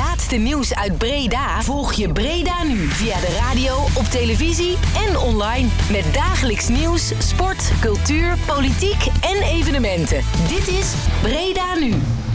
laatste nieuws uit Breda volg je Breda Nu via de radio, op televisie en online. Met dagelijks nieuws, sport, cultuur, politiek en evenementen. Dit is Breda Nu.